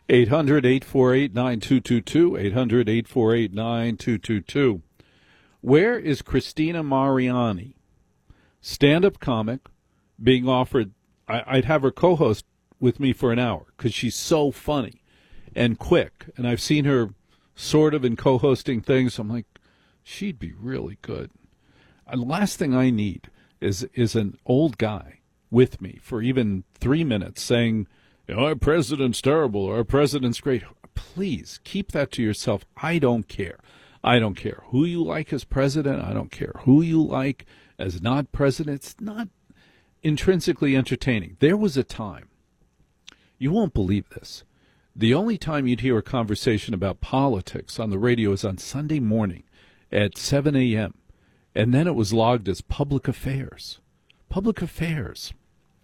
800-848-9222, 800-848-9222. Where is Christina Mariani, stand-up comic, being offered? I'd have her co-host with me for an hour because she's so funny and quick. And I've seen her sort of in co-hosting things. I'm like, she'd be really good. And the last thing I need is an old guy with me for even 3 minutes saying, our president's terrible, our president's great. Please keep that to yourself. I don't care. I don't care who you like as president. I don't care who you like as not president. It's not intrinsically entertaining. There was a time, you won't believe this, the only time you'd hear a conversation about politics on the radio is on Sunday morning at 7 a.m., and then it was logged as public affairs. Public affairs.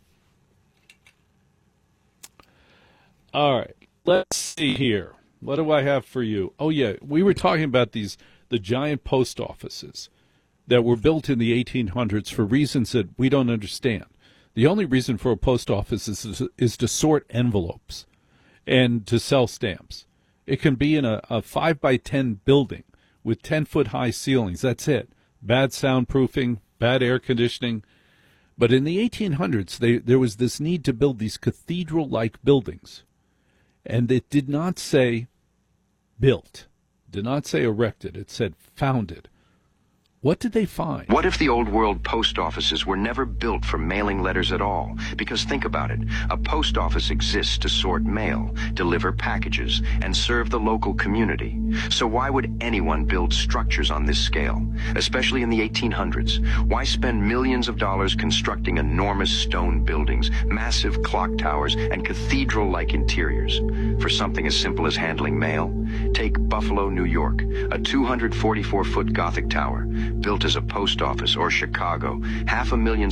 All right, let's see here. What do I have for you? Oh, yeah, we were talking about the giant post offices that were built in the 1800s for reasons that we don't understand. The only reason for a post office is to sort envelopes and to sell stamps. It can be in a 5x10 building with 10-foot-high ceilings. That's it. Bad soundproofing, bad air conditioning. But in the 1800s, there was this need to build these cathedral-like buildings. And it did not say built, did not say erected. It said founded. What did they find? What if the old world post offices were never built for mailing letters at all? Because think about it. A post office exists to sort mail, deliver packages, and serve the local community. So why would anyone build structures on this scale? Especially in the 1800s. Why spend millions of dollars constructing enormous stone buildings, massive clock towers, and cathedral-like interiors? For something as simple as handling mail? Take Buffalo, New York, a 244-foot Gothic tower, built as a post office, or Chicago, 500,000